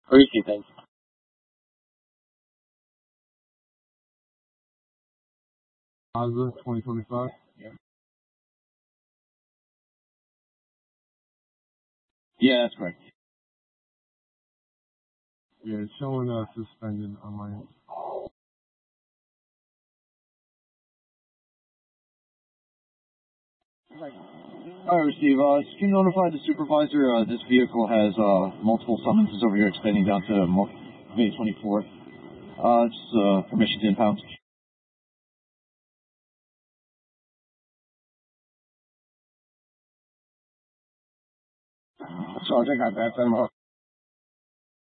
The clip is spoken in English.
Appreciate that. Mazda 2025. Yeah, that's correct. Yeah, it's showing suspended on my end. Alright, Steve, can you notify the supervisor, this vehicle has, multiple summonses over here extending down to May 24th. Just, permission to impound. Sergeant, got that,